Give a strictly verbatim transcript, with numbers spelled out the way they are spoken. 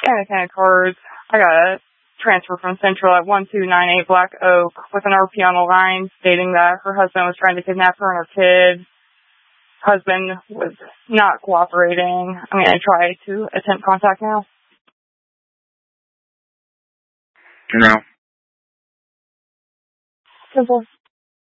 Yeah, kind of cars. I got a transfer from Central at one two nine eight Black Oak with an R P on the line stating that her husband was trying to kidnap her and her kid. Husband was not cooperating. I'm going to try to attempt contact now. No. Simple.